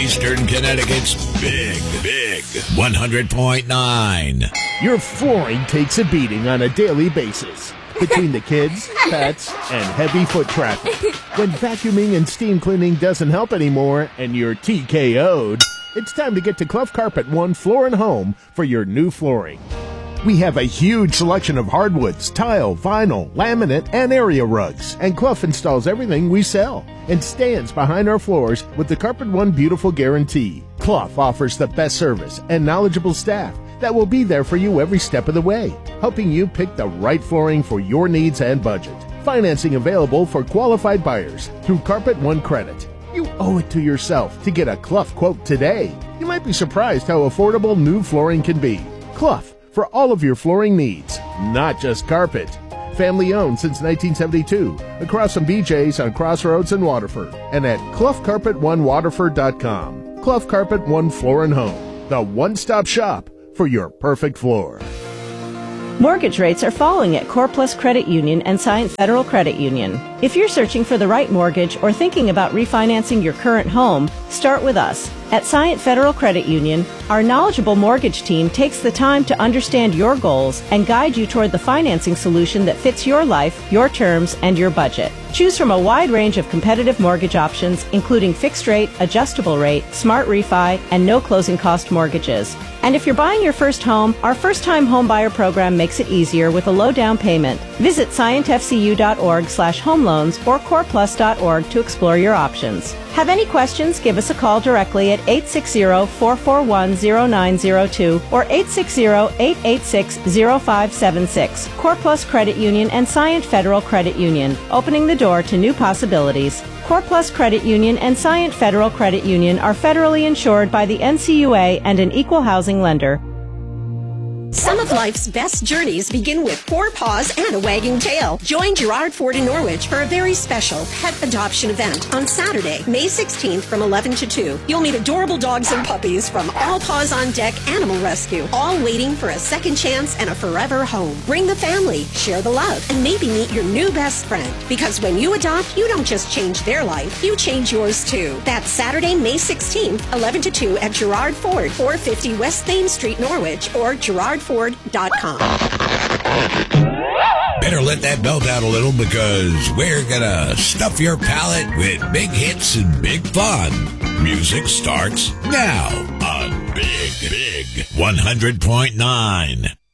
Eastern Connecticut's Big 100.9. Your flooring takes a beating on a daily basis. Between the kids, pets, and heavy foot traffic. When vacuuming and steam cleaning doesn't help anymore and you're TKO'd, it's time to get to Clough Carpet One Floor & Home for your new flooring. We have a huge selection of hardwoods, tile, vinyl, laminate, and area rugs. And Clough installs everything we sell and stands behind our floors with the Carpet One Beautiful Guarantee. Clough offers the best service and knowledgeable staff that will be there for you every step of the way, helping you pick the right flooring for your needs and budget. Financing available for qualified buyers through Carpet One Credit. You owe it to yourself to get a Clough quote today. You might be surprised how affordable new flooring can be. Clough, for all of your flooring needs, not just carpet. Family owned since 1972, across from BJ's on Crossroads and Waterford, and at CloughCarpet1Waterford.com. Clough Carpet One Floor & Home, the one-stop shop for your perfect floor. Mortgage rates are falling at Core Plus Credit Union and Scient Federal Credit Union. If you're searching for the right mortgage or thinking about refinancing your current home, start with us. At Scient Federal Credit Union, our knowledgeable mortgage team takes the time to understand your goals and guide you toward the financing solution that fits your life, your terms, and your budget. Choose from a wide range of competitive mortgage options, including fixed rate, adjustable rate, smart refi, and no closing cost mortgages. And if you're buying your first home, our first-time home buyer program makes it easier with a low down payment. Visit scientfcu.org/home loans or coreplus.org to explore your options. Have any questions? Give us a call directly at 860-441-0902 or 860-886-0576. Core Plus Credit Union and Scient Federal Credit Union, opening the door to new possibilities. Core Plus Credit Union and Scient Federal Credit Union are federally insured by the NCUA and an equal housing lender. Some of life's best journeys begin with 4 paws and a wagging tail. Join Gerard Ford in Norwich for a very special pet adoption event on Saturday, May 16th from 11 to 2. You'll meet adorable dogs and puppies from All Paws on Deck Animal Rescue, all waiting for a second chance and a forever home. Bring the family, share the love, and maybe meet your new best friend. Because when you adopt, you don't just change their life, you change yours too. That's Saturday, May 16th, 11 to 2 at Gerard Ford, 450 West Thames Street, Norwich, or GerardFord.com. Better let that belt out a little because we're gonna stuff your palate with big hits and big fun. Music starts now on Big 100.9.